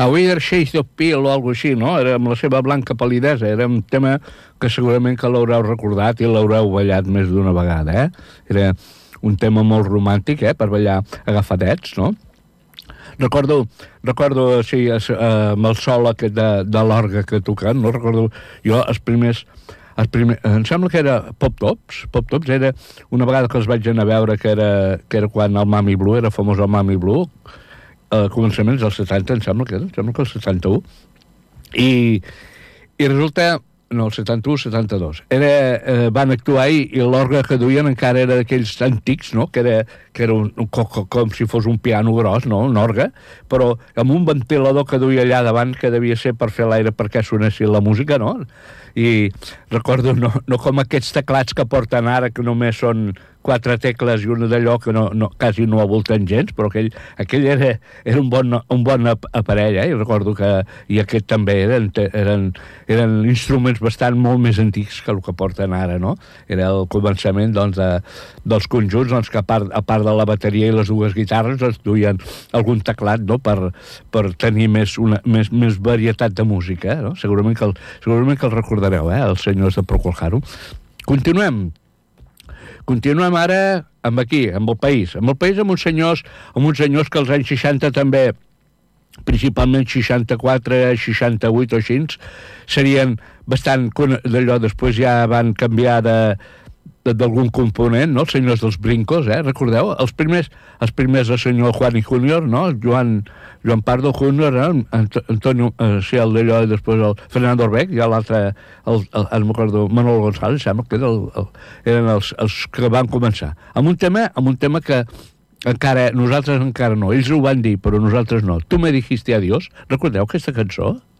A Weather Shades of Pale o alguna així, no? Era amb la seva blanca palidesa. Era un tema que segurament que l'haureu recordat i l'haureu ballat més d'una vegada, Era un tema molt romàntic, per ballar agafadets, no? Recordo així, amb el sol aquest de l'orgue que toquen, no recordo jo els primers, em sembla que era Pop Tops era una vegada que els vaig anar a veure que era quan el Mami Blue, era famós el Mami Blue, a començaments dels 70, em sembla que el 71, i resulta, no, el 71, 72, van actuar ahir i l'orgue que duien encara era d'aquells antics, no?, que era com si fos un piano gros, no?, un orgue, però amb un ventilador que duia allà davant que devia ser per fer l'aire perquè sonessi la música, no?, i recordo no com aquests teclats que porten ara, que només són 4 tecles i una d'allò que quasi no avolten gens, però aquell era un bon aparell, I recordo que i aquest també eren instruments bastant molt més antics que el que porten ara, no? Era el començament, doncs, dels conjunts, doncs, que a part de la bateria i les dues guitarres, doncs, duien algun teclat, no?, per tenir més varietat de música, no? Segurament que el recordareu, els senyors de Procol Harum. Continuem ara amb el País. Amb uns senyors que als anys 60 també, principalment 64, 68 o així, serien bastant d'allò, després ja van canviar d'algun component, no?, els senyors dels Brincos, recordeu? Els primers el senyor Juan y Junior, no?, Joan Pardo Junior, Antonio, el d'allò, i després el Fernando Orbec, i l'altre, no m'acordo, Manolo González, sembla que eren els que van començar. Amb un tema que nosaltres encara no, ells ho van dir, però nosaltres no. Tu me dijiste adiós, recordeu aquesta cançó?